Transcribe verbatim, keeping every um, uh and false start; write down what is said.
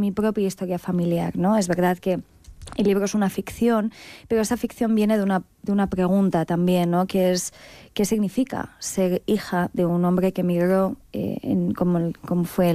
mi propia historia familiar, ¿no? Es verdad que el libro es una ficción, pero esa ficción viene de una, de una pregunta también, ¿no? Que es, ¿qué significa ser hija de un hombre que emigró, eh, en, como, como fue